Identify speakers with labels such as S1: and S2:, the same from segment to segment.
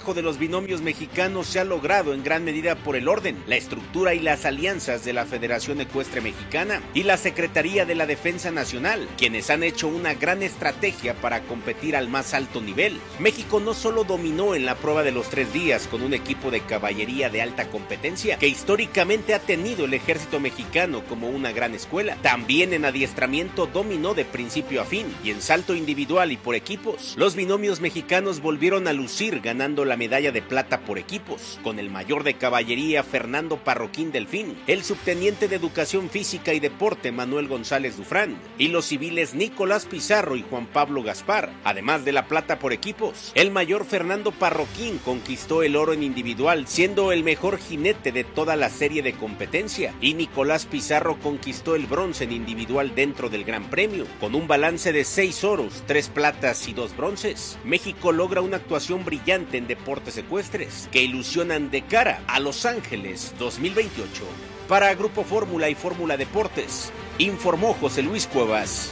S1: trabajo de los binomios mexicanos se ha logrado en gran medida por el orden, la estructura y las alianzas de la Federación Ecuestre Mexicana y la Secretaría de la Defensa Nacional, quienes han hecho una gran estrategia para competir al más alto nivel. México no solo dominó en la prueba de los 3 días con un equipo de caballería de alta competencia que históricamente ha tenido el ejército mexicano como una gran escuela, también en adiestramiento dominó de principio a fin y en salto individual y por equipos. Los binomios mexicanos volvieron a lucir ganando la medalla de plata por equipos, con el mayor de caballería Fernando Parroquín Delfín, el subteniente de Educación Física y Deporte Manuel González Dufrán y los civiles Nicolás Pizarro y Juan Pablo Gaspar. Además de la plata por equipos, el mayor Fernando Parroquín conquistó el oro en individual, siendo el mejor jinete de toda la serie de competencia, y Nicolás Pizarro conquistó el bronce en individual dentro del Gran Premio. Con un balance de 6 oros, 3 platas y 2 bronces, México logra una actuación brillante en deportes ecuestres que ilusionan de cara a Los Ángeles 2028. Para Grupo Fórmula y Fórmula Deportes, informó José Luis Cuevas.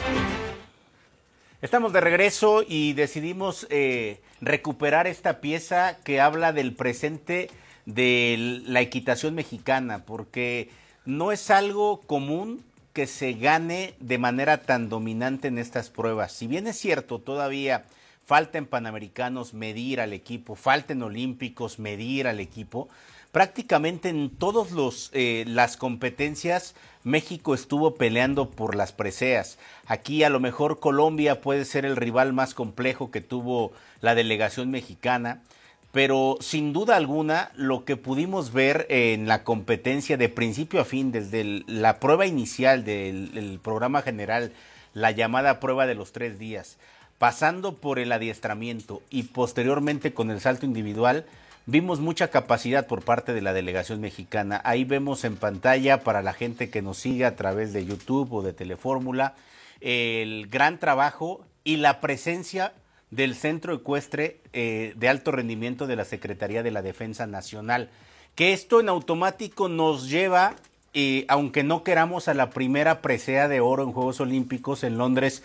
S1: Estamos de regreso y decidimos recuperar esta pieza que habla del presente de la equitación mexicana, porque no es algo común que se gane de manera tan dominante en estas pruebas. Si bien es cierto, todavía falta en Panamericanos medir al equipo, falta en Olímpicos medir al equipo, prácticamente en todas las competencias México estuvo peleando por las preseas. Aquí a lo mejor Colombia puede ser el rival más complejo que tuvo la delegación mexicana, pero sin duda alguna lo que pudimos ver en la competencia de principio a fin, desde la prueba inicial del programa general, la llamada prueba de los 3 días, pasando por el adiestramiento y posteriormente con el salto individual, vimos mucha capacidad por parte de la delegación mexicana. Ahí vemos en pantalla, para la gente que nos sigue a través de YouTube o de Telefórmula, el gran trabajo y la presencia del Centro Ecuestre de Alto Rendimiento de la Secretaría de la Defensa Nacional, que esto en automático nos lleva, aunque no queramos, a la primera presea de oro en Juegos Olímpicos en Londres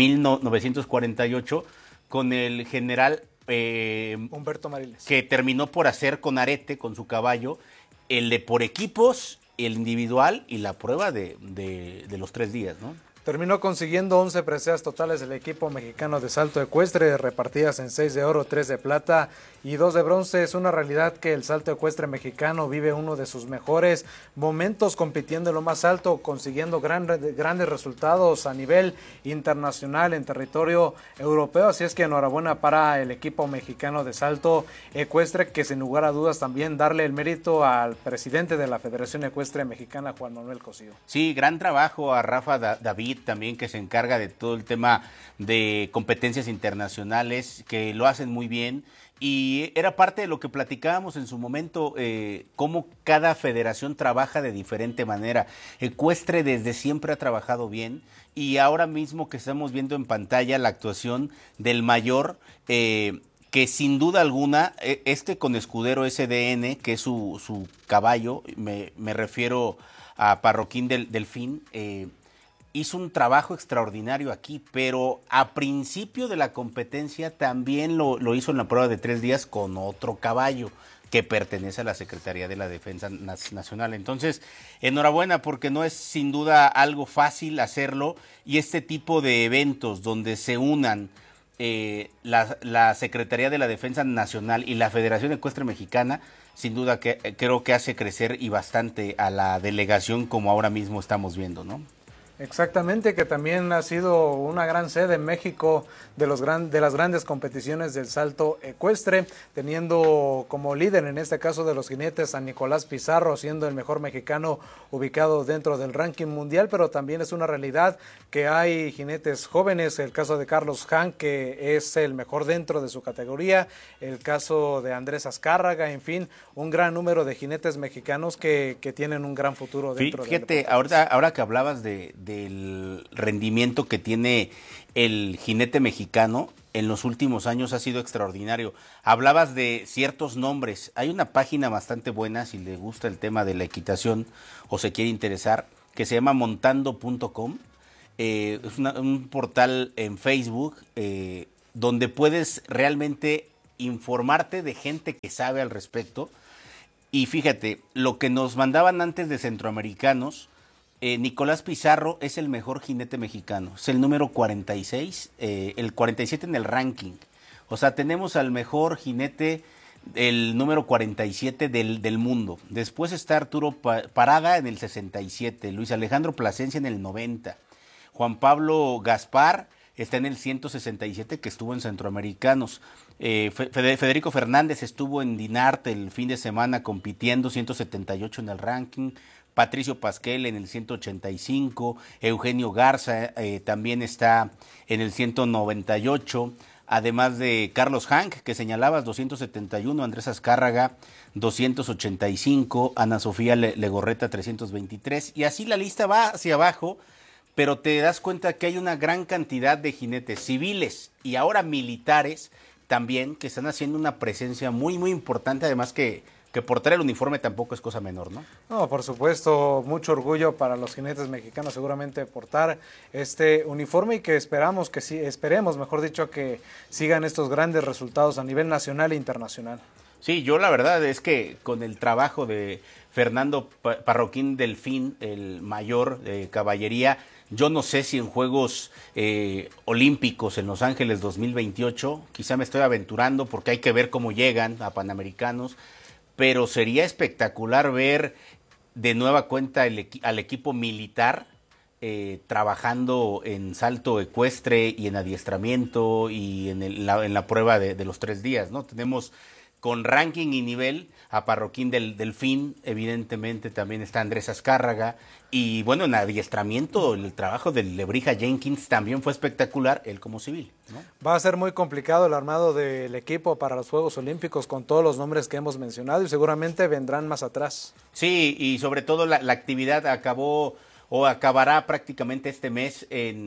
S1: 1948, con el general
S2: Humberto Mariles,
S1: que terminó por hacer con arete, con su caballo, el de por equipos, el individual y la prueba de los 3 días, ¿no?
S2: Terminó consiguiendo 11 preseas totales del equipo mexicano de salto ecuestre, repartidas en 6 de oro, 3 de plata y 2 de bronce. Es una realidad que el salto ecuestre mexicano vive uno de sus mejores momentos compitiendo en lo más alto, consiguiendo grandes resultados a nivel internacional en territorio europeo. Así es que enhorabuena para el equipo mexicano de salto ecuestre, que sin lugar a dudas también darle el mérito al presidente de la Federación Ecuestre Mexicana, Juan Manuel Cosío.
S1: Sí, gran trabajo a Rafa David también, que se encarga de todo el tema de competencias internacionales, que lo hacen muy bien. Y era parte de lo que platicábamos en su momento, cómo cada federación trabaja de diferente manera. Ecuestre desde siempre ha trabajado bien, y ahora mismo que estamos viendo en pantalla la actuación del mayor, que sin duda alguna, con escudero SDN, que es su caballo, me refiero a Parroquín Delfín, hizo un trabajo extraordinario aquí, pero a principio de la competencia también lo hizo en la prueba de 3 días con otro caballo que pertenece a la Secretaría de la Defensa Nacional. Entonces, enhorabuena, porque no es sin duda algo fácil hacerlo, y este tipo de eventos donde se unan la Secretaría de la Defensa Nacional y la Federación Ecuestre Mexicana, sin duda que creo que hace crecer y bastante a la delegación, como ahora mismo estamos viendo, ¿no?
S2: Exactamente, que también ha sido una gran sede en México de las grandes competiciones del salto ecuestre, teniendo como líder en este caso de los jinetes a Nicolás Pizarro, siendo el mejor mexicano ubicado dentro del ranking mundial, pero también es una realidad que hay jinetes jóvenes, el caso de Carlos Han, que es el mejor dentro de su categoría, el caso de Andrés Azcárraga, en fin, un gran número de jinetes mexicanos que tienen un gran futuro dentro del deporte.
S1: Fíjate, ahora que hablabas del rendimiento que tiene el jinete mexicano, en los últimos años ha sido extraordinario. Hablabas de ciertos nombres. Hay una página bastante buena, si le gusta el tema de la equitación o se quiere interesar, que se llama montando.com. Es un portal en Facebook donde puedes realmente informarte de gente que sabe al respecto. Y fíjate, lo que nos mandaban antes de centroamericanos, Nicolás Pizarro es el mejor jinete mexicano, es el número 46, el 47 en el ranking. O sea, tenemos al mejor jinete, el número 47 del mundo. Después está Arturo Parada en el 67, Luis Alejandro Plasencia en el 90, Juan Pablo Gaspar está en el 167, que estuvo en Centroamericanos. Federico Fernández estuvo en Dinarte el fin de semana compitiendo, 178 en el ranking. Patricio Pasquel en el 185, Eugenio Garza también está en el 198, además de Carlos Hank, que señalabas, 271, Andrés Azcárraga, 285, Ana Sofía Legorreta, 323, y así la lista va hacia abajo, pero te das cuenta que hay una gran cantidad de jinetes civiles y ahora militares también que están haciendo una presencia muy, muy importante, además que portar el uniforme tampoco es cosa menor, ¿no?
S2: No, por supuesto, mucho orgullo para los jinetes mexicanos seguramente portar este uniforme y que esperemos, mejor dicho, que sigan estos grandes resultados a nivel nacional e internacional.
S1: Sí, yo la verdad es que con el trabajo de Fernando Parroquín Delfín, el mayor de caballería, yo no sé si en Juegos Olímpicos en Los Ángeles 2028, quizá me estoy aventurando porque hay que ver cómo llegan a Panamericanos, pero sería espectacular ver de nueva cuenta al equipo militar trabajando en salto ecuestre y en adiestramiento y en la prueba de los 3 días, ¿no? Tenemos con ranking y nivel a Parroquín del Delfín, evidentemente también está Andrés Azcárraga, y bueno, en adiestramiento el trabajo de Lebrija Jenkins también fue espectacular, él como civil, ¿no?
S2: Va a ser muy complicado el armado del equipo para los Juegos Olímpicos con todos los nombres que hemos mencionado y seguramente vendrán más atrás.
S1: Sí, y sobre todo la actividad acabó o acabará prácticamente este mes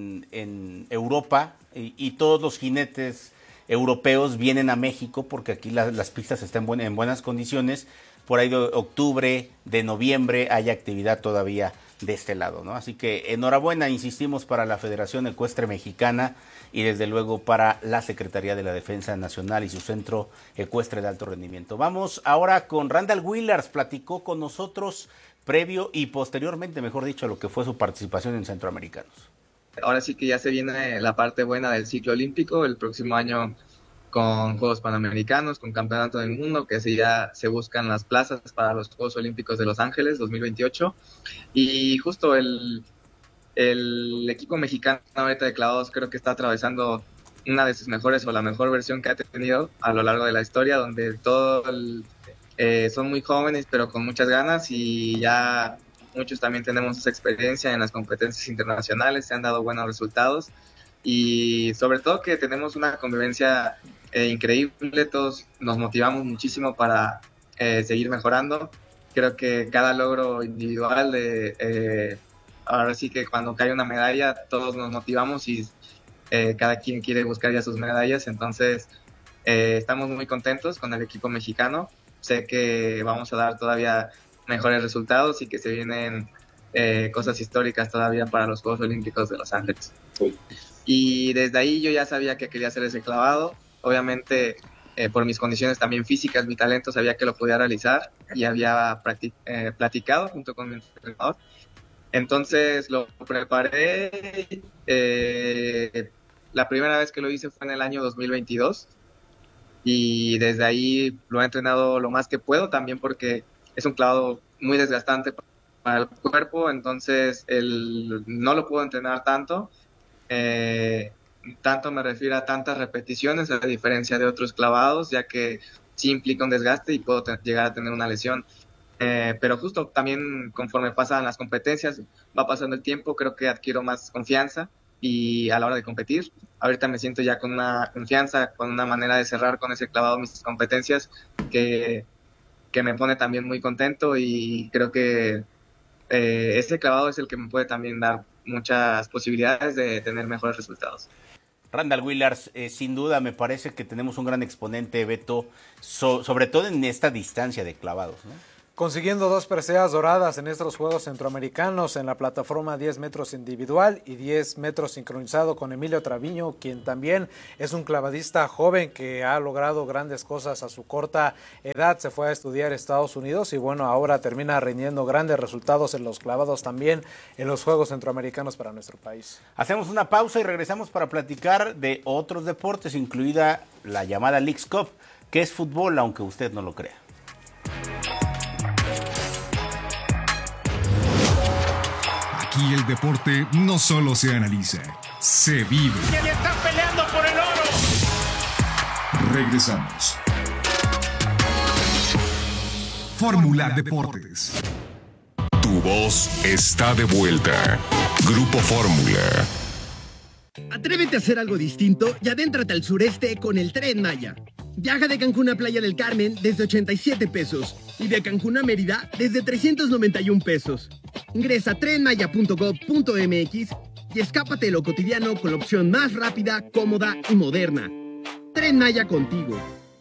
S1: en Europa y todos los jinetes europeos vienen a México porque aquí las pistas están en buenas condiciones. Por ahí de octubre, de noviembre hay actividad todavía de este lado, ¿no? Así que enhorabuena, insistimos, para la Federación Ecuestre Mexicana y desde luego para la Secretaría de la Defensa Nacional y su Centro Ecuestre de Alto Rendimiento. Vamos ahora con Randall Willars, platicó con nosotros previo y posteriormente, mejor dicho, a lo que fue su participación en Centroamericanos.
S3: Ahora sí que ya se viene la parte buena del ciclo olímpico el próximo año con Juegos Panamericanos, con Campeonato del Mundo, que ya se buscan las plazas para los Juegos Olímpicos de Los Ángeles 2028. Y justo el equipo mexicano ahorita de clavados creo que está atravesando una de sus mejores o la mejor versión que ha tenido a lo largo de la historia, donde son muy jóvenes pero con muchas ganas y ya muchos también tenemos esa experiencia en las competencias internacionales, se han dado buenos resultados y sobre todo que tenemos una convivencia increíble, todos nos motivamos muchísimo para seguir mejorando. Creo que cada logro individual ahora sí que cuando cae una medalla todos nos motivamos y cada quien quiere buscar ya sus medallas, entonces estamos muy contentos con el equipo mexicano. Sé que vamos a dar todavía mejores resultados y que se vienen cosas históricas todavía para los Juegos Olímpicos de Los Ángeles. Y desde ahí yo ya sabía que quería hacer ese clavado. Obviamente, por mis condiciones también físicas, mi talento, sabía que lo podía realizar y había platicado junto con mi entrenador. Entonces lo preparé. La primera vez que lo hice fue en el año 2022 y desde ahí lo he entrenado lo más que puedo, también porque es un clavado muy desgastante para el cuerpo, entonces no lo puedo entrenar tanto. Tanto me refiero a tantas repeticiones, a diferencia de otros clavados, ya que sí implica un desgaste y puedo llegar a tener una lesión. Pero justo también conforme pasan las competencias, va pasando el tiempo, creo que adquiero más confianza y a la hora de competir, ahorita me siento ya con una confianza, con una manera de cerrar con ese clavado mis competencias que me pone también muy contento y creo que ese clavado es el que me puede también dar muchas posibilidades de tener mejores resultados.
S1: Randall Willars, sin duda me parece que tenemos un gran exponente, Beto, sobre todo en esta distancia de clavados, ¿no?
S2: consiguiendo 2 preseas doradas en estos Juegos Centroamericanos en la plataforma 10 metros individual y 10 metros sincronizado con Emilio Traviño, quien también es un clavadista joven que ha logrado grandes cosas a su corta edad. Se fue a estudiar a Estados Unidos y bueno, ahora termina rindiendo grandes resultados en los clavados también en los Juegos Centroamericanos para nuestro país.
S1: Hacemos una pausa y regresamos para platicar de otros deportes, incluida la llamada Leagues Cup, que es fútbol, aunque usted no lo crea.
S4: Aquí el deporte no solo se analiza, se vive.
S1: ¡Y están peleando por el oro!
S4: Regresamos. Fórmula Deportes. Tu voz está de vuelta. Grupo Fórmula.
S5: Atrévete a hacer algo distinto y adéntrate al sureste con el Tren Maya. Viaja de Cancún a Playa del Carmen desde 87 pesos y de Cancún a Mérida desde 391 pesos. Ingresa a trenmaya.gov.mx y escápate de lo cotidiano con la opción más rápida, cómoda y moderna. Tren Maya contigo.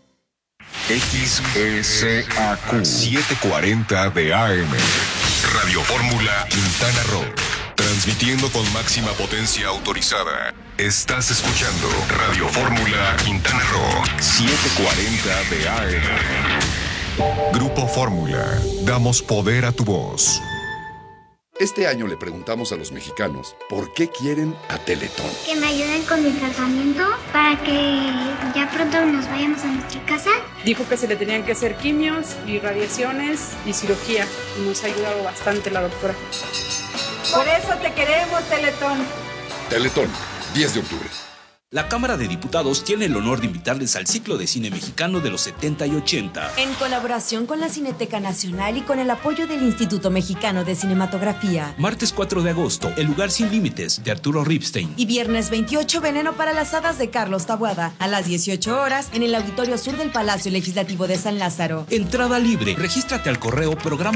S4: XSAQ 740 de AM. Radio Fórmula Quintana Roo. Transmitiendo con máxima potencia autorizada. Estás escuchando Radio Fórmula Quintana Roo 740 de AM. Grupo Fórmula. Damos poder a tu voz.
S6: Este año le preguntamos a los mexicanos por qué quieren a Teletón.
S7: Que me ayuden con mi tratamiento para que ya pronto nos vayamos a nuestra casa.
S8: Dijo que se le tenían que hacer quimios y radiaciones y cirugía. Nos ha ayudado bastante la doctora.
S9: Por eso te queremos, Teletón.
S6: Teletón, 10 de octubre.
S10: La Cámara de Diputados tiene el honor de invitarles al ciclo de cine mexicano de los 70 y 80.
S11: En colaboración con la Cineteca Nacional y con el apoyo del Instituto Mexicano de Cinematografía.
S10: Martes 4 de agosto, El lugar sin límites, de Arturo Ripstein.
S11: Y viernes 28, Veneno para las hadas, de Carlos Taboada. A las 18 horas, en el Auditorio Sur del Palacio Legislativo de San Lázaro.
S10: Entrada libre. Regístrate al correo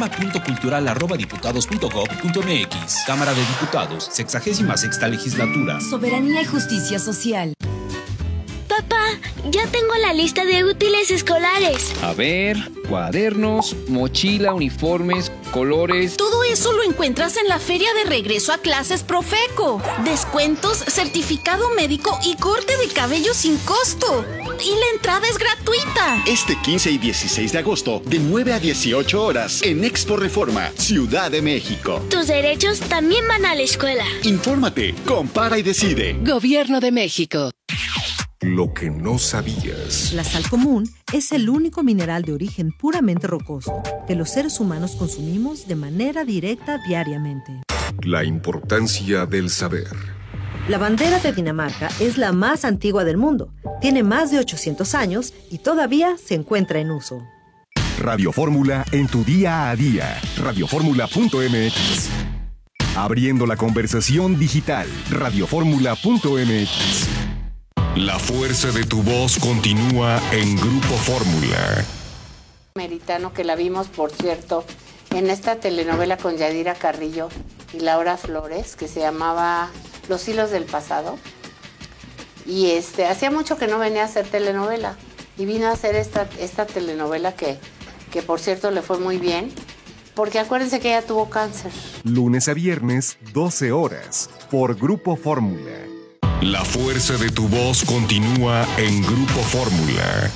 S10: programa.cultural@diputados.gov.mx. Cámara de Diputados, 66ª Legislatura.
S11: Soberanía y justicia social.
S7: Papá, ya tengo la lista de útiles escolares.
S12: A ver, cuadernos, mochila, uniformes, colores.
S13: Todo eso lo encuentras en la Feria de Regreso a Clases Profeco. Descuentos, certificado médico y corte de cabello sin costo. Y la entrada es gratuita.
S14: Este 15 y 16 de agosto, de 9 a 18 horas, en Expo Reforma, Ciudad de México.
S7: Tus derechos también van a la escuela.
S14: Infórmate, compara y decide.
S13: Gobierno de México.
S4: Lo que no sabías.
S15: La sal común es el único mineral de origen puramente rocoso que los seres humanos consumimos de manera directa diariamente.
S4: La importancia del saber.
S15: La bandera de Dinamarca es la más antigua del mundo. Tiene más de 800 años y todavía se encuentra en uso.
S4: Radio Fórmula en tu día a día. Radioformula.mx. Abriendo la conversación digital. Radioformula.mx. La fuerza de tu voz continúa en Grupo Fórmula.
S16: Meritano, que la vimos, por cierto, en esta telenovela con Yadira Carrillo y Laura Flores, que se llamaba Los hilos del pasado. Y hacía mucho que no venía a hacer telenovela. Y vino a hacer esta telenovela que por cierto le fue muy bien. Porque acuérdense que ella tuvo cáncer.
S4: Lunes a viernes, 12 horas, por Grupo Fórmula. La fuerza de tu voz continúa en Grupo Fórmula.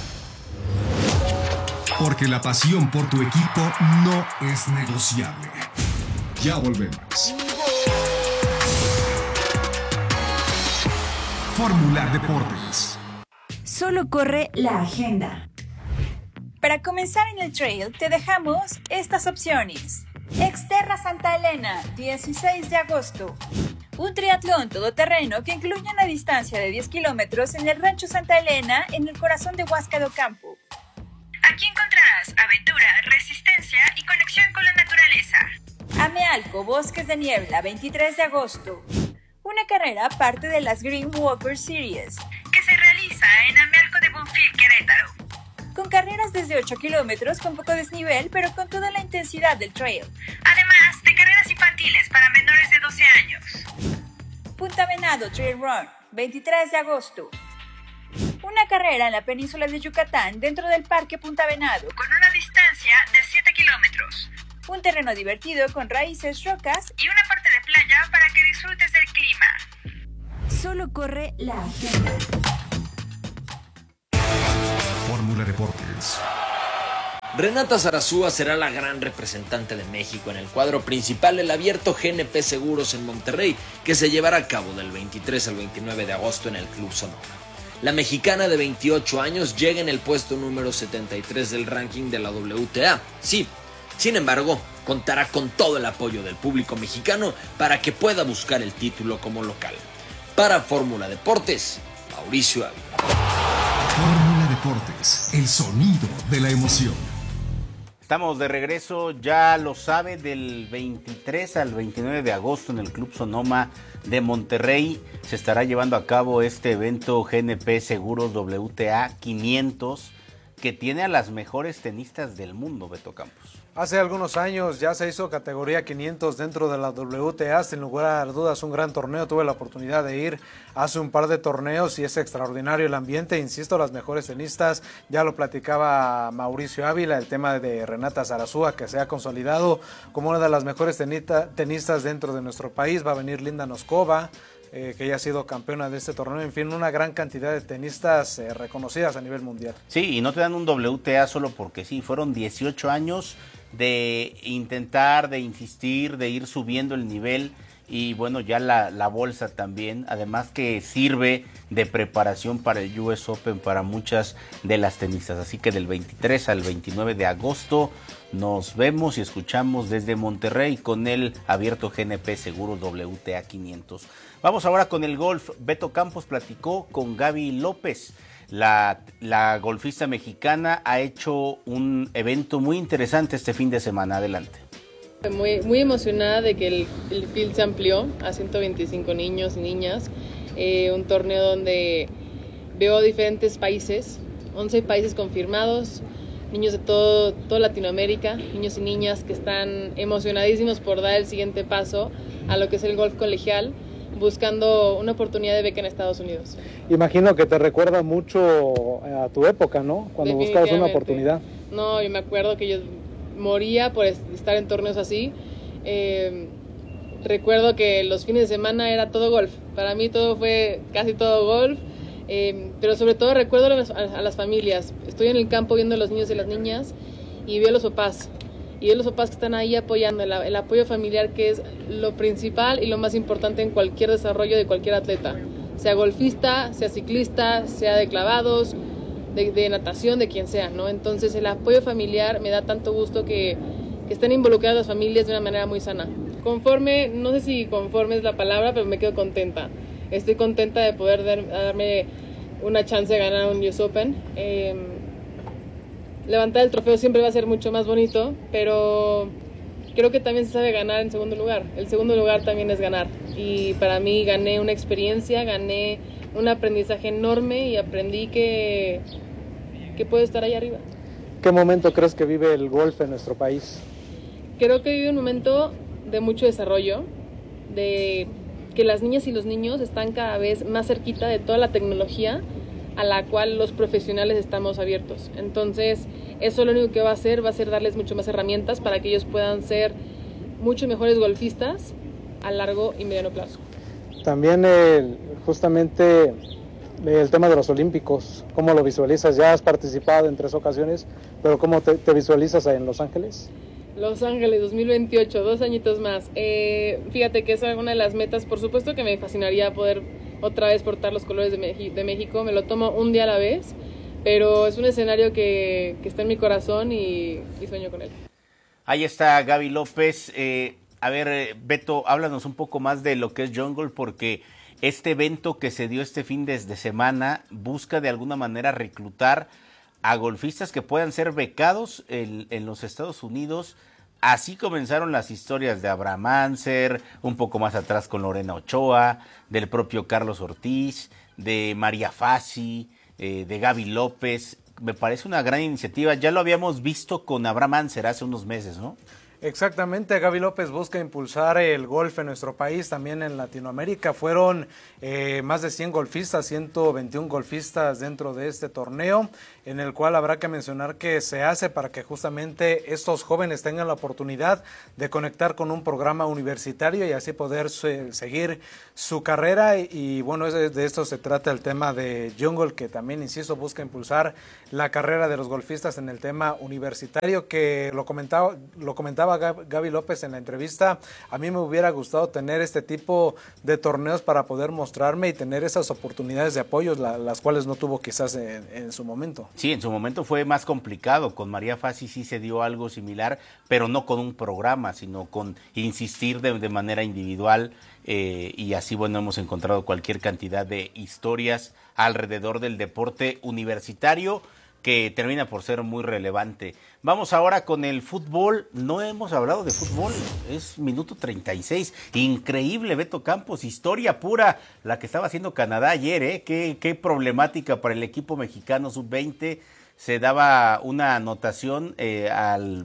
S4: Porque la pasión por tu equipo no es negociable. Ya volvemos. Fórmula Deportes.
S17: Solo corre la agenda. Para comenzar en el trail te dejamos estas opciones. Exterra Santa Elena, 16 de agosto. Un triatlón todoterreno que incluye una distancia de 10 kilómetros en el Rancho Santa Elena, en el corazón de Huasca de Ocampo. Aquí encontrarás aventura, resistencia y conexión con la naturaleza. Amealco, Bosques de Niebla, 23 de agosto. Una carrera parte de las Green Walker Series, que se realiza en Amealco de Bonfil, Querétaro. Con carreras desde 8 kilómetros con poco desnivel, pero con toda la intensidad del trail. Además de carreras infantiles para menores de 12 años. Punta Venado Trail Run, 23 de agosto. Una carrera en la península de Yucatán dentro del Parque Punta Venado con una distancia de 7 kilómetros. Un terreno divertido con raíces, rocas y una parte de playa para que disfrutes del clima.
S11: Solo corre la agenda.
S4: Fórmula Deportes.
S18: Renata Zarazúa será la gran representante de México en el cuadro principal del Abierto GNP Seguros en Monterrey, que se llevará a cabo del 23 al 29 de agosto en el Club Sonoma. La mexicana de 28 años llega en el puesto número 73 del ranking de la WTA. Sí, sin embargo, contará con todo el apoyo del público mexicano para que pueda buscar el título como local. Para Fórmula Deportes, Mauricio Ávila.
S4: Fórmula Deportes, el sonido de la emoción.
S1: Estamos de regreso, ya lo sabe, del 23 al 29 de agosto en el Club Sonoma de Monterrey se estará llevando a cabo este evento GNP Seguros WTA 500 que tiene a las mejores tenistas del mundo, Beto Campos.
S2: Hace algunos años ya se hizo categoría 500 dentro de la WTA, sin lugar a dudas un gran torneo. Tuve la oportunidad de ir hace un par de torneos y es extraordinario el ambiente. Insisto, las mejores tenistas, ya lo platicaba Mauricio Ávila, el tema de Renata Zarazúa, que se ha consolidado como una de las mejores tenistas dentro de nuestro país. Va a venir Linda Noskova, que ya ha sido campeona de este torneo. En fin, una gran cantidad de tenistas reconocidas a nivel mundial.
S1: Sí, y no te dan un WTA solo porque sí, fueron 18 años de intentar, de insistir, de ir subiendo el nivel y bueno, ya la bolsa también, además que sirve de preparación para el US Open para muchas de las tenistas. Así que del 23 al 29 de agosto nos vemos y escuchamos desde Monterrey con el Abierto GNP Seguros WTA 500. Vamos ahora con el golf. Beto Campos platicó con Gaby López. La golfista mexicana ha hecho un evento muy interesante este fin de semana. Adelante.
S19: Muy emocionada de que el field se amplió a 125 niños y niñas. Un torneo donde veo diferentes países, 11 países confirmados, niños de toda Latinoamérica, niños y niñas que están emocionadísimos por dar el siguiente paso a lo que es el golf colegial, buscando una oportunidad de beca en Estados Unidos.
S2: Imagino que te recuerda mucho a tu época, ¿no? Cuando buscabas una oportunidad.
S19: No, yo me acuerdo que yo moría por estar en torneos así. Recuerdo que los fines de semana era todo golf. Para mí todo fue casi todo golf. Pero sobre todo recuerdo a las familias. Estoy en el campo viendo a los niños y las niñas y veo a los papás. Y veo a los papás que están ahí apoyando, el apoyo familiar, que es lo principal y lo más importante en cualquier desarrollo de cualquier atleta. Sea golfista, sea ciclista, sea de clavados, de natación, de quien sea, ¿no? Entonces el apoyo familiar me da tanto gusto que estén involucradas las familias de una manera muy sana. Conforme, no sé si conforme es la palabra, pero me quedo contenta. Estoy contenta de poder darme una chance de ganar un US Open. Levantar el trofeo siempre va a ser mucho más bonito, pero creo que también se sabe ganar en segundo lugar. El segundo lugar también es ganar. Y para mí gané una experiencia, gané un aprendizaje enorme y aprendí que puedo estar ahí arriba.
S2: ¿Qué momento crees que vive el golf en nuestro país?
S19: Creo que vive un momento de mucho desarrollo, de que las niñas y los niños están cada vez más cerquita de toda la tecnología a la cual los profesionales estamos abiertos. Entonces, eso lo único que va a hacer darles mucho más herramientas para que ellos puedan ser mucho mejores golfistas a largo y mediano plazo.
S2: También justamente el tema de los Olímpicos, ¿cómo lo visualizas? Ya has participado en 3 ocasiones, pero ¿cómo te visualizas en Los Ángeles?
S19: Los Ángeles 2028, 2 añitos más. Fíjate que es una de las metas. Por supuesto que me fascinaría poder otra vez portar los colores de México. Me lo tomo un día a la vez, pero es un escenario que está en mi corazón y sueño con él.
S1: Ahí está Gaby López. A ver, Beto, háblanos un poco más de lo que es Jungle, porque este evento que se dio este fin de semana busca de alguna manera reclutar a golfistas que puedan ser becados en los Estados Unidos. Así comenzaron las historias de Abraham Anser, un poco más atrás con Lorena Ochoa, del propio Carlos Ortiz, de María Fassi, de Gaby López. Me parece una gran iniciativa. Ya lo habíamos visto con Abraham Anser hace unos meses, ¿no?
S2: Exactamente, Gaby López busca impulsar el golf en nuestro país, también en Latinoamérica. Fueron más de 100 golfistas, 121 golfistas dentro de este torneo, en el cual habrá que mencionar que se hace para que justamente estos jóvenes tengan la oportunidad de conectar con un programa universitario y así poder seguir su carrera. Y bueno, de esto se trata el tema de Jungle, que también, insisto, busca impulsar la carrera de los golfistas en el tema universitario, que lo comentaba Gaby López en la entrevista. A mí me hubiera gustado tener este tipo de torneos para poder mostrarme y tener esas oportunidades de apoyo, las cuales no tuvo quizás en su momento.
S1: Sí, en su momento fue más complicado. Con María Fassi sí se dio algo similar, pero no con un programa, sino con insistir de manera individual, y así, bueno, hemos encontrado cualquier cantidad de historias alrededor del deporte universitario que termina por ser muy relevante. Vamos ahora con el fútbol. No hemos hablado de fútbol, es minuto 36. Increíble, Beto Campos, historia pura la que estaba haciendo Canadá ayer, Qué problemática para el equipo mexicano sub-20. Se daba una anotación al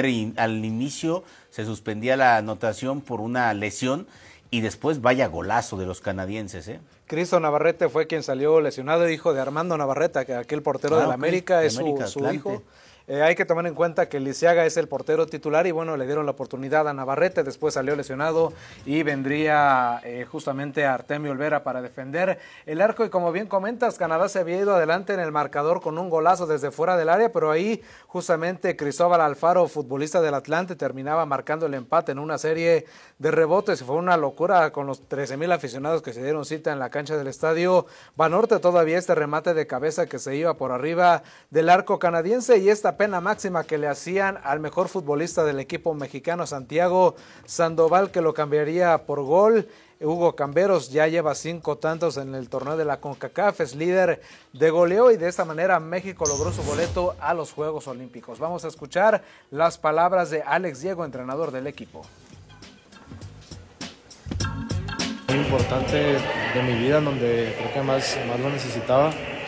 S1: inicio, se suspendía la anotación por una lesión y después vaya golazo de los canadienses,
S2: Cristo Navarrete fue quien salió lesionado, hijo de Armando Navarrete, que aquel portero del América, es su hijo. Hay que tomar en cuenta que Lisiaga es el portero titular y bueno, le dieron la oportunidad a Navarrete, después salió lesionado y vendría justamente Artemio Olvera para defender el arco. Y como bien comentas, Canadá se había ido adelante en el marcador con un golazo desde fuera del área, pero ahí justamente Cristóbal Alfaro, futbolista del Atlante, terminaba marcando el empate en una serie de rebotes y fue una locura con los 13,000 aficionados que se dieron cita en la cancha del estadio Banorte. Todavía este remate de cabeza que se iba por arriba del arco canadiense y esta pena máxima que le hacían al mejor futbolista del equipo mexicano, Santiago Sandoval, que lo cambiaría por gol. Hugo Camberos ya lleva 5 tantos en el torneo de la CONCACAF, es líder de goleo y de esta manera México logró su boleto a los Juegos Olímpicos. Vamos a escuchar las palabras de Alex Diego, entrenador del equipo.
S20: Muy importante de mi vida, en donde creo que más lo necesitaba.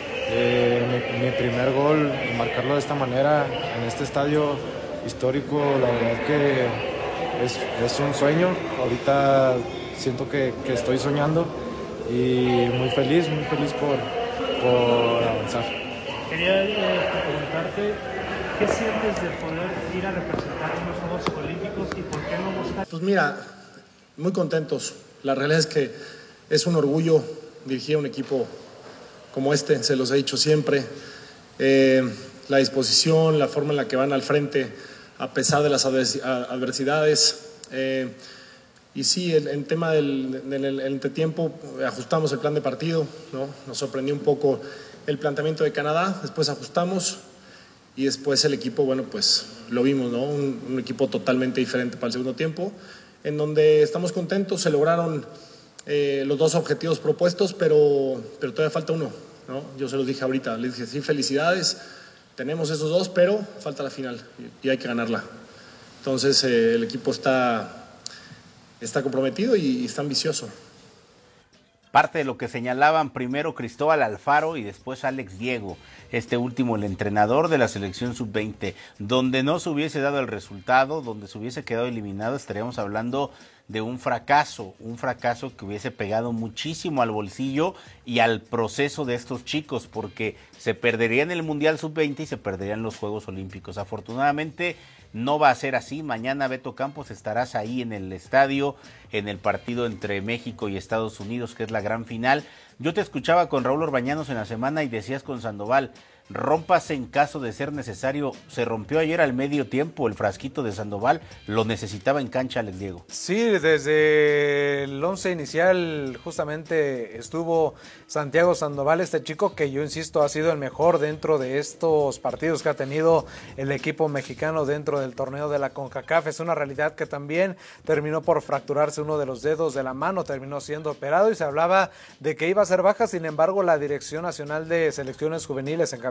S20: Mi primer gol, marcarlo de esta manera en este estadio histórico, la verdad que es un sueño. Ahorita siento que estoy soñando y muy feliz por avanzar.
S21: Quería preguntarte, ¿qué sientes de poder ir a representar unos Juegos Olímpicos y por qué no buscar?
S22: Pues mira, muy contentos. La realidad es que es un orgullo dirigir a un equipo como este, se los he dicho siempre. La disposición, la forma en la que van al frente a pesar de las adversidades. Y sí, en tema del entretiempo, ajustamos el plan de partido, ¿no? Nos sorprendió un poco el planteamiento de Canadá, después ajustamos y después el equipo, bueno, pues lo vimos, ¿no? Un equipo totalmente diferente para el segundo tiempo, en donde estamos contentos, se lograron los 2 objetivos propuestos, pero todavía falta uno, ¿no? Yo se los dije ahorita, les dije, sí, felicidades, tenemos esos 2, pero falta la final y hay que ganarla. Entonces el equipo está comprometido y está ambicioso.
S1: Parte de lo que señalaban primero Cristóbal Alfaro y después Alex Diego, este último el entrenador de la selección sub-20, donde no se hubiese dado el resultado, donde se hubiese quedado eliminado, estaríamos hablando de un fracaso que hubiese pegado muchísimo al bolsillo y al proceso de estos chicos, porque se perderían el Mundial sub-20 y se perderían los Juegos Olímpicos. Afortunadamente no va a ser así. Mañana, Beto Campos, estarás ahí en el estadio, en el partido entre México y Estados Unidos, que es la gran final. Yo te escuchaba con Raúl Orbañanos en la semana y decías con Sandoval, rómpase en caso de ser necesario. Se rompió ayer al medio tiempo el frasquito de Sandoval, lo necesitaba en cancha Alex Diego.
S2: Sí, desde el 11 inicial justamente estuvo Santiago Sandoval, este chico que yo insisto ha sido el mejor dentro de estos partidos que ha tenido el equipo mexicano dentro del torneo de la CONCACAF. Es una realidad que también terminó por fracturarse uno de los dedos de la mano, terminó siendo operado y se hablaba de que iba a ser baja. Sin embargo, la Dirección Nacional de Selecciones Juveniles encabezada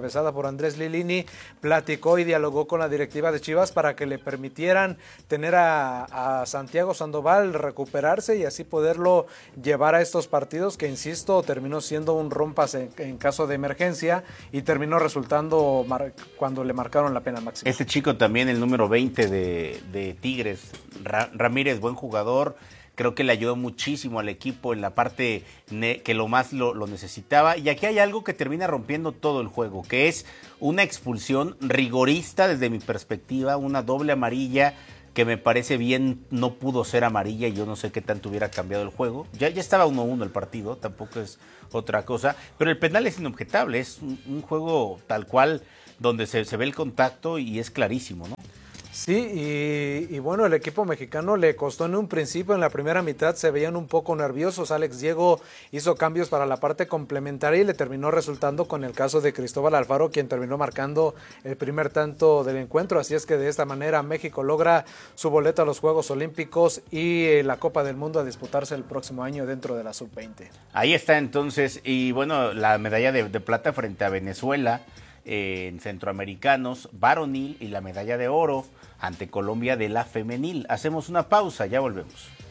S2: encabezada por Andrés Lilini, platicó y dialogó con la directiva de Chivas para que le permitieran tener a Santiago Sandoval, recuperarse y así poderlo llevar a estos partidos que, insisto, terminó siendo un rompas en caso de emergencia y terminó resultando cuando le marcaron la pena máxima.
S1: Este chico también, el número 20 de Tigres, Ramírez, buen jugador. Creo que le ayudó muchísimo al equipo en la parte que lo más lo necesitaba. Y aquí hay algo que termina rompiendo todo el juego, que es una expulsión rigorista desde mi perspectiva, una doble amarilla que me parece bien no pudo ser amarilla y yo no sé qué tanto hubiera cambiado el juego. Ya estaba 1-1 el partido, tampoco es otra cosa. Pero el penal es inobjetable, es un juego tal cual donde se ve el contacto y es clarísimo, ¿no?
S2: Sí, y bueno, el equipo mexicano le costó en un principio, en la primera mitad se veían un poco nerviosos. Alex Diego hizo cambios para la parte complementaria y le terminó resultando con el caso de Cristóbal Alfaro, quien terminó marcando el primer tanto del encuentro. Así es que de esta manera México logra su boleto a los Juegos Olímpicos y la Copa del Mundo a disputarse el próximo año dentro de la Sub-20.
S1: Ahí está entonces, y bueno, la medalla de plata frente a Venezuela en centroamericanos, varonil, y la medalla de oro ante Colombia de la femenil. Hacemos una pausa, ya volvemos.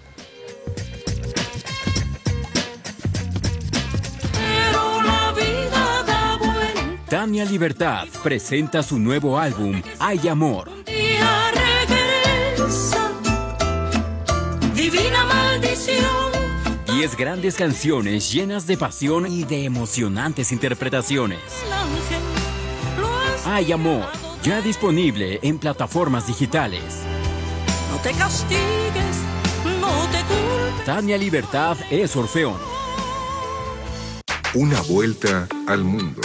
S3: Tania Libertad presenta su nuevo álbum, Hay Amor. Divina maldición. 10 grandes canciones llenas de pasión y de emocionantes interpretaciones. Hay Amor, ya disponible en plataformas digitales. No te castigues, no te culpes. Tania Libertad es Orfeón.
S4: Una vuelta al mundo.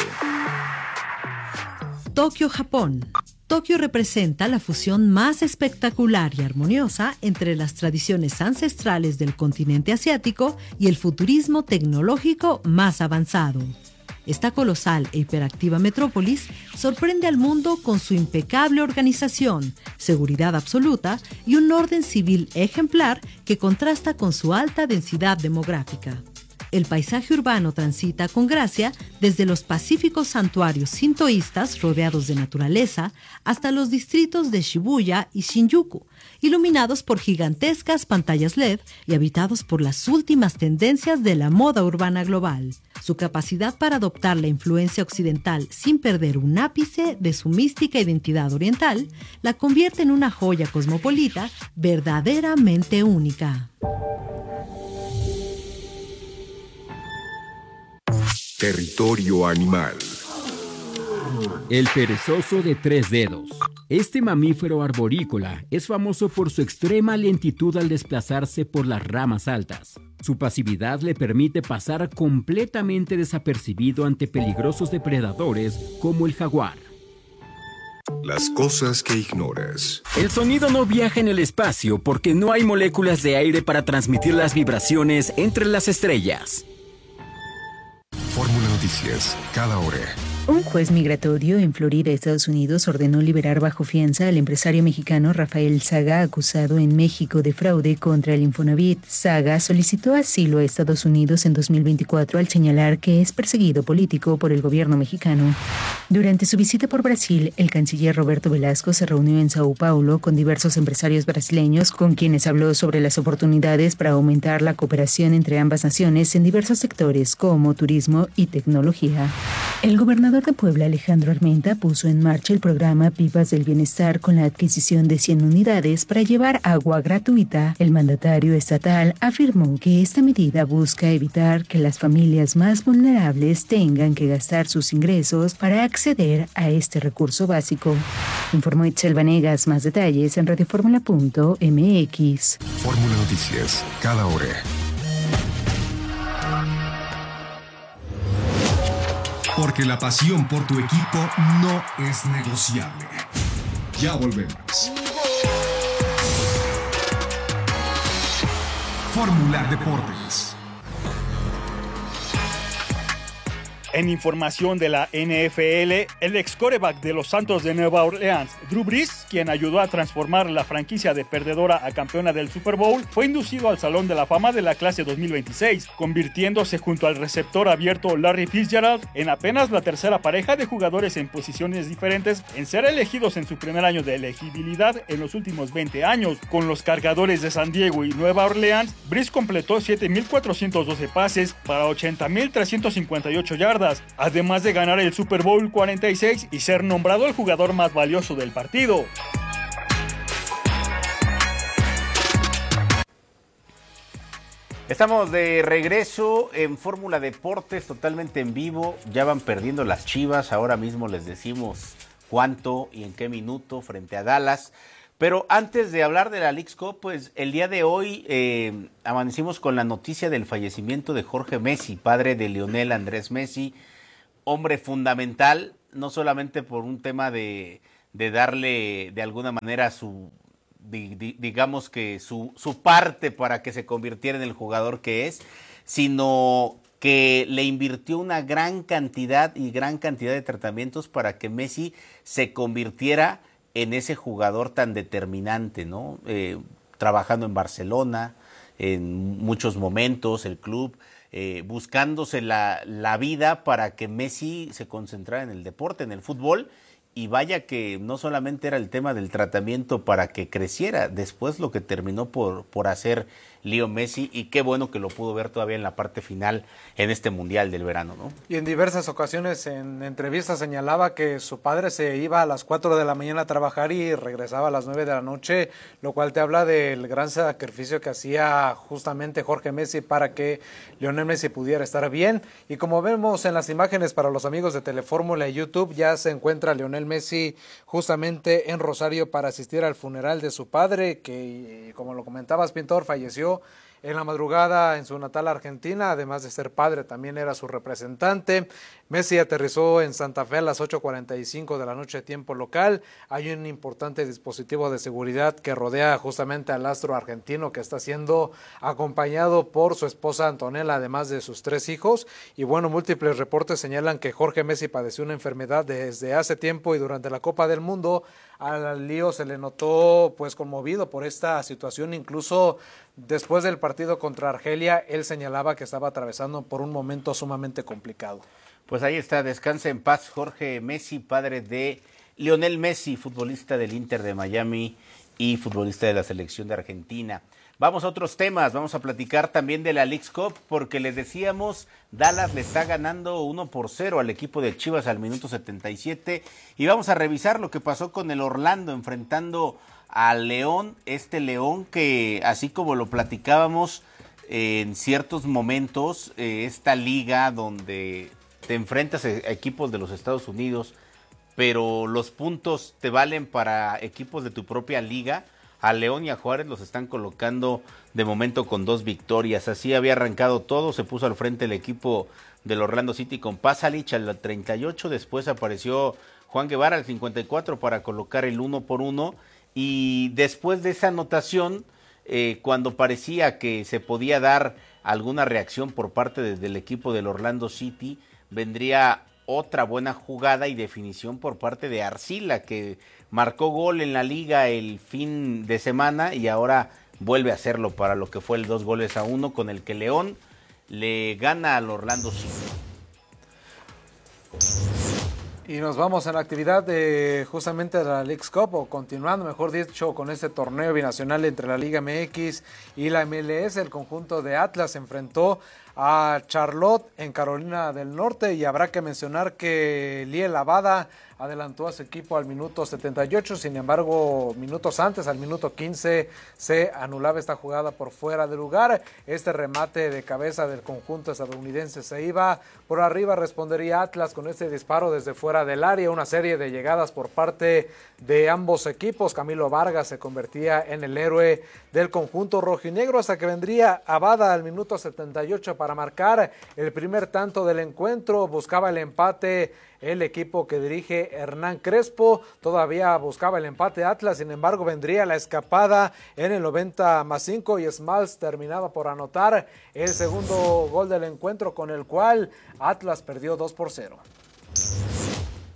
S15: Tokio, Japón. Tokio representa la fusión más espectacular y armoniosa entre las tradiciones ancestrales del continente asiático y el futurismo tecnológico más avanzado. Esta colosal e hiperactiva metrópolis sorprende al mundo con su impecable organización, seguridad absoluta y un orden civil ejemplar que contrasta con su alta densidad demográfica. El paisaje urbano transita con gracia desde los pacíficos santuarios sintoístas rodeados de naturaleza hasta los distritos de Shibuya y Shinjuku, iluminados por gigantescas pantallas LED y habitados por las últimas tendencias de la moda urbana global. Su capacidad para adoptar la influencia occidental sin perder un ápice de su mística identidad oriental la convierte en una joya cosmopolita verdaderamente única.
S4: Territorio animal.
S3: El perezoso de 3 dedos. Este mamífero arborícola es famoso por su extrema lentitud al desplazarse por las ramas altas. Su pasividad le permite pasar completamente desapercibido ante peligrosos depredadores como el jaguar.
S4: Las cosas que ignoras.
S3: El sonido no viaja en el espacio porque no hay moléculas de aire para transmitir las vibraciones entre las estrellas.
S4: Fórmula Noticias, cada hora.
S5: Un juez migratorio en Florida, Estados Unidos, ordenó liberar bajo fianza al empresario mexicano Rafael Saga, acusado en México de fraude contra el Infonavit. Saga solicitó asilo a Estados Unidos en 2024 al señalar que es perseguido político por el gobierno mexicano. Durante su visita por Brasil, el canciller Roberto Velasco se reunió en Sao Paulo con diversos empresarios brasileños con quienes habló sobre las oportunidades para aumentar la cooperación entre ambas naciones en diversos sectores como turismo y tecnología. El gobernador de Puebla, Alejandro Armenta, puso en marcha el programa Pipas del Bienestar con la adquisición de 100 unidades para llevar agua gratuita. El mandatario estatal afirmó que esta medida busca evitar que las familias más vulnerables tengan que gastar sus ingresos para acceder a este recurso básico. Informó Itzel Vanegas. Más detalles en radioformula.mx.
S4: Fórmula Noticias, cada hora. Porque la pasión por tu equipo no es negociable. Ya volvemos. Fórmula Deportes.
S23: En información de la NFL, el ex quarterback de los Santos de Nueva Orleans, Drew Brees,
S6: quien ayudó a transformar la franquicia de perdedora a campeona del Super Bowl, fue inducido al Salón de la Fama de la clase 2026, convirtiéndose junto al receptor abierto Larry Fitzgerald en apenas la tercera pareja de jugadores en posiciones diferentes en ser elegidos en su primer año de elegibilidad en los últimos 20 años. Con los Cargadores de San Diego y Nueva Orleans, Brees completó 7,412 pases para 80,358 yardas, además de ganar el Super Bowl 46 y ser nombrado el jugador más valioso del partido.
S1: Estamos de regreso en Fórmula Deportes, totalmente en vivo. Ya van perdiendo las Chivas, ahora mismo les decimos cuánto y en qué minuto frente a Dallas. Pero antes de hablar de la Leagues Cup, pues el día de hoy amanecimos con la noticia del fallecimiento de Jorge Messi, padre de Lionel Andrés Messi, hombre fundamental, no solamente por un tema de darle de alguna manera digamos que su parte para que se convirtiera en el jugador que es, sino que le invirtió una gran cantidad de tratamientos para que Messi se convirtiera en ese jugador tan determinante, ¿no? Trabajando en Barcelona, en muchos momentos, el club, buscándose la vida para que Messi se concentrara en el deporte, en el fútbol. Y vaya que no solamente era el tema del tratamiento para que creciera, después lo que terminó por hacer Leo Messi, y qué bueno que lo pudo ver todavía en la parte final en este Mundial del verano, ¿no? Y
S2: en diversas ocasiones en entrevistas señalaba que su padre se iba a las 4 de la mañana a trabajar y regresaba a las 9 de la noche, lo cual te habla del gran sacrificio que hacía justamente Jorge Messi para que Lionel Messi pudiera estar bien. Y como vemos en las imágenes para los amigos de Telefórmula y YouTube, ya se encuentra Lionel Messi justamente en Rosario para asistir al funeral de su padre, que como lo comentabas, Pintor, falleció en la madrugada en su natal Argentina. Además de ser padre, también era su representante. Messi aterrizó en Santa Fe a las 8:45 de la noche tiempo local. Hay un importante dispositivo de seguridad que rodea justamente al astro argentino, que está siendo acompañado por su esposa Antonella, además de sus 3 hijos. Y bueno, múltiples reportes señalan que Jorge Messi padeció una enfermedad desde hace tiempo, y durante la Copa del Mundo al Lío se le notó pues conmovido por esta situación. Incluso después del partido contra Argelia, él señalaba que estaba atravesando por un momento sumamente complicado.
S1: Pues ahí está, descansa en paz Jorge Messi, padre de Lionel Messi, futbolista del Inter de Miami y futbolista de la selección de Argentina. Vamos a otros temas, vamos a platicar también de la Leagues Cup, porque les decíamos, Dallas le está ganando 1-0 al equipo de Chivas al minuto 77, y vamos a revisar lo que pasó con el Orlando enfrentando al León, este León que, así como lo platicábamos en ciertos momentos, esta liga donde te enfrentas a equipos de los Estados Unidos, pero los puntos te valen para equipos de tu propia liga. A León y a Juárez los están colocando de momento con 2 victorias. Así había arrancado todo, se puso al frente el equipo del Orlando City con Pasalic al 38, después apareció Juan Guevara al 54 para colocar el 1-1, y después de esa anotación, cuando parecía que se podía dar alguna reacción por parte del equipo del Orlando City, vendría otra buena jugada y definición por parte de Arcila, que marcó gol en la liga el fin de semana y ahora vuelve a hacerlo para lo que fue el 2-1, con el que León le gana al Orlando City.
S2: Y nos vamos a la actividad de justamente de la Leagues Cup, o continuando, mejor dicho, con este torneo binacional entre la Liga MX y la MLS. El conjunto de Atlas enfrentó a Charlotte en Carolina del Norte, y habrá que mencionar que Liel Abada adelantó a su equipo al minuto 78, sin embargo, minutos antes, al minuto 15, se anulaba esta jugada por fuera de lugar. Este remate de cabeza del conjunto estadounidense se iba por arriba, respondería Atlas con este disparo desde fuera del área, una serie de llegadas por parte de ambos equipos. Camilo Vargas se convertía en el héroe del conjunto rojinegro, hasta que vendría Abada al minuto 78 para marcar el primer tanto del encuentro. Buscaba el empate el equipo que dirige Hernán Crespo, todavía buscaba el empate Atlas, sin embargo vendría la escapada en el 90+5 y Smalls terminaba por anotar el segundo gol del encuentro, con el cual Atlas perdió 2-0.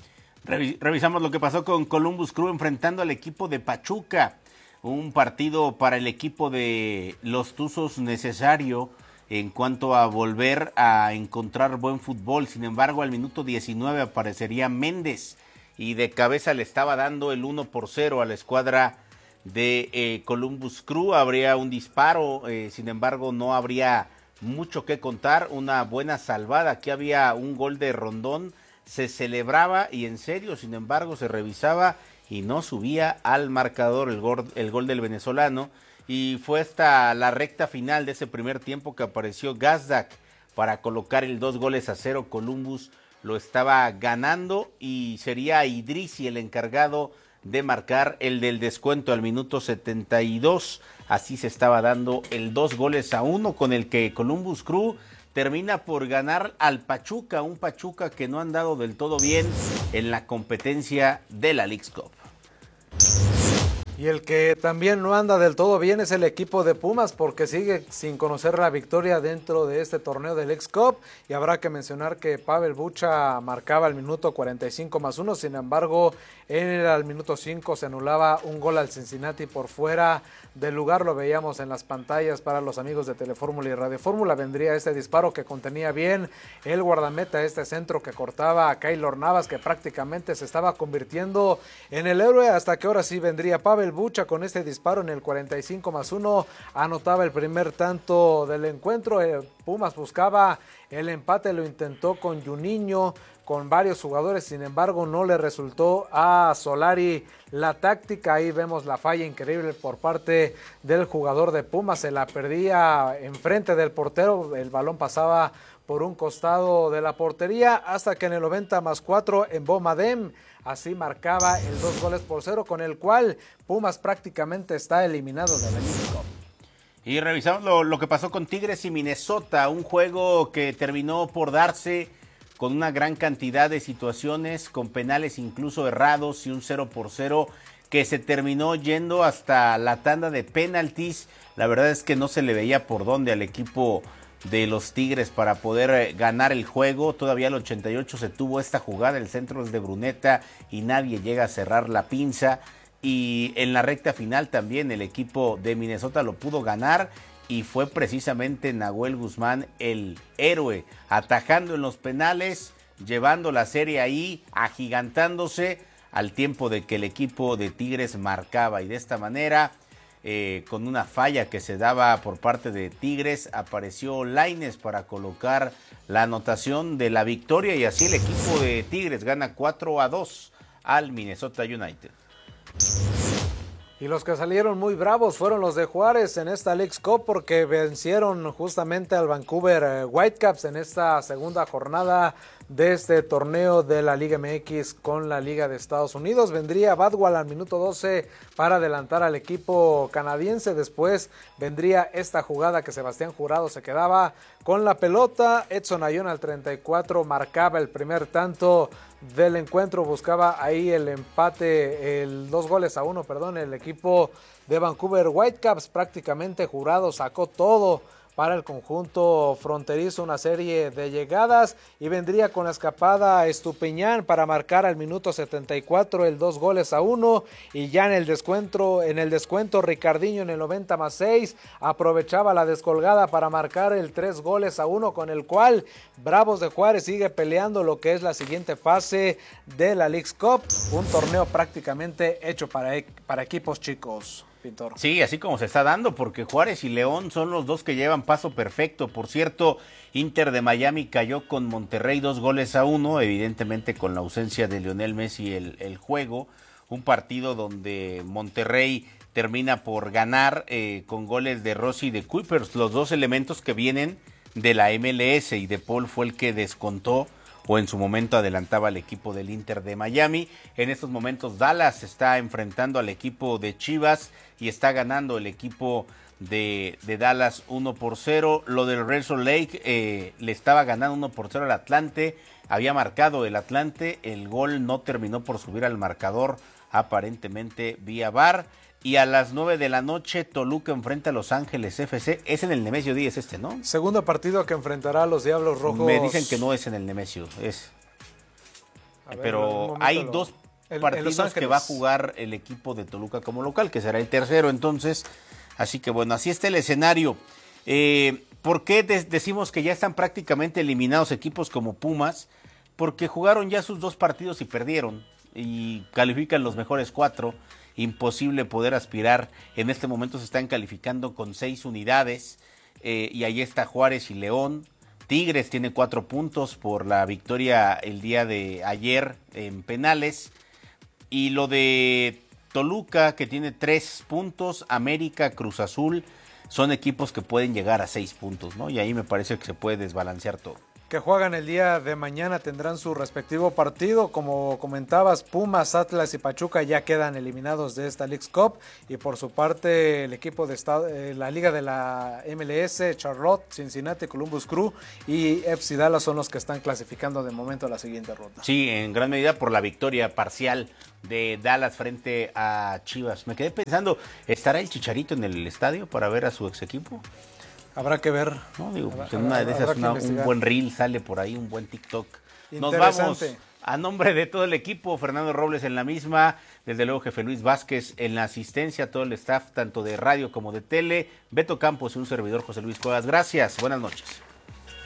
S1: Revisamos lo que pasó con Columbus Crew enfrentando al equipo de Pachuca. Un partido para el equipo de los Tuzos necesario en cuanto a volver a encontrar buen fútbol. Sin embargo, al minuto 19 aparecería Méndez y de cabeza le estaba dando el 1-0 a la escuadra de Columbus Crew. Habría un disparo, sin embargo no habría mucho que contar. Una buena salvada, aquí había un gol de Rondón, se celebraba y en serio, sin embargo se revisaba y no subía al marcador el gol del venezolano. Y fue hasta la recta final de ese primer tiempo que apareció Gazdak para colocar el 2-0. Columbus lo estaba ganando y sería Idrissi el encargado de marcar el del descuento al minuto 72. Así se estaba dando el 2-1 con el que Columbus Crew termina por ganar al Pachuca, un Pachuca que no ha andado del todo bien en la competencia de la Leagues Cup.
S2: Y el que también no anda del todo bien es el equipo de Pumas, porque sigue sin conocer la victoria dentro de este torneo de Leagues Cup. Y habrá que mencionar que Pavel Bucha marcaba el minuto 45+1, sin embargo, al minuto 5 se anulaba un gol al Cincinnati por fuera del lugar. Lo veíamos en las pantallas para los amigos de Telefórmula y Radio Fórmula. Vendría este disparo que contenía bien el guardameta, este centro que cortaba a Keylor Navas, que prácticamente se estaba convirtiendo en el héroe, hasta que ahora sí vendría Pavel Bucha con este disparo en el 45+1, anotaba el primer tanto del encuentro. Pumas buscaba el empate, lo intentó con Juninho, con varios jugadores, sin embargo no le resultó a Solari la táctica. Ahí vemos la falla increíble por parte del jugador de Pumas, se la perdía enfrente del portero, el balón pasaba por un costado de la portería, hasta que en el 90+4 en Bomadem así marcaba el 2-0, con el cual Pumas prácticamente está eliminado de la Leagues Cup.
S1: Y revisamos lo que pasó con Tigres y Minnesota, un juego que terminó por darse con una gran cantidad de situaciones, con penales incluso errados y un 0-0 que se terminó yendo hasta la tanda de penaltis. La verdad es que no se le veía por dónde al equipo de los Tigres para poder ganar el juego. Todavía al 88 se tuvo esta jugada, el centro es de Bruneta y nadie llega a cerrar la pinza. Y en la recta final también el equipo de Minnesota lo pudo ganar y fue precisamente Nahuel Guzmán el héroe, atajando en los penales, llevando la serie ahí, agigantándose al tiempo de que el equipo de Tigres marcaba. Y de esta manera, con una falla que se daba por parte de Tigres, apareció Lainez para colocar la anotación de la victoria y así el equipo de Tigres gana 4-2 al Minnesota United.
S2: Y los que salieron muy bravos fueron los de Juárez en esta Leagues Cup, porque vencieron justamente al Vancouver Whitecaps en esta segunda jornada de este torneo de la Liga MX con la Liga de Estados Unidos. Vendría Badwal al minuto 12 para adelantar al equipo canadiense. Después vendría esta jugada que Sebastián Jurado se quedaba con la pelota. Edson Ayón al 34 marcaba el primer tanto del encuentro, buscaba ahí el empate, el 2-1, el equipo de Vancouver Whitecaps. Prácticamente Jurado sacó todo para el conjunto fronterizo, una serie de llegadas, y vendría con la escapada Estupiñán para marcar al minuto 74 el 2-1, y ya en el descuento Ricardinho en el 90+6 aprovechaba la descolgada para marcar el 3-1, con el cual Bravos de Juárez sigue peleando lo que es la siguiente fase de la Leagues Cup, un torneo prácticamente hecho para equipos chicos. Pintor.
S1: Sí, así como se está dando, porque Juárez y León son los dos que llevan paso perfecto. Por cierto, Inter de Miami cayó con Monterrey 2-1, evidentemente con la ausencia de Lionel Messi el juego. Un partido donde Monterrey termina por ganar con goles de Rossi y de Kuipers, los dos elementos que vienen de la MLS, y De Paul fue el que descontó o en su momento adelantaba al equipo del Inter de Miami. En estos momentos Dallas está enfrentando al equipo de Chivas y está ganando el equipo de Dallas 1-0. Lo del Real Salt Lake le estaba ganando 1-0 al Atlante. Había marcado el Atlante, el gol no terminó por subir al marcador, aparentemente vía VAR. Y a las 9 de la noche Toluca enfrenta a Los Ángeles FC. Es en el Nemesio 10 ¿no?
S2: Segundo partido que enfrentará a los Diablos Rojos.
S1: Me dicen que no es en el Nemesio, pero hay dos partidos que va a jugar el equipo de Toluca como local, que será el tercero entonces. Así que bueno, así está el escenario. ¿Por qué decimos que ya están prácticamente eliminados equipos como Pumas? Porque jugaron ya sus 2 partidos y perdieron, y califican los mejores 4. Imposible poder aspirar. En este momento se están calificando con 6 unidades, y ahí está Juárez y León. Tigres tiene 4 puntos por la victoria el día de ayer en penales. Y lo de Toluca, que tiene 3 puntos, América, Cruz Azul, son equipos que pueden llegar a 6 puntos, ¿no? Y ahí me parece que se puede desbalancear todo.
S2: Que juegan el día de mañana, tendrán su respectivo partido. Como comentabas, Pumas, Atlas y Pachuca ya quedan eliminados de esta Leagues Cup, y por su parte el equipo de la liga de la MLS, Charlotte, Cincinnati, Columbus Crew y FC Dallas son los que están clasificando de momento a la siguiente ronda.
S1: Sí, en gran medida por la victoria parcial de Dallas frente a Chivas. Me quedé pensando, ¿estará el Chicharito en el estadio para ver a su ex equipo?
S2: Habrá que ver.
S1: No, digo, pues en una de esas un buen reel sale por ahí, un buen TikTok. Nos vamos. A nombre de todo el equipo, Fernando Robles en la misma, desde luego Jefe Luis Vázquez en la asistencia, todo el staff tanto de radio como de tele, Beto Campos y un servidor José Luis Cuevas. Gracias, buenas noches.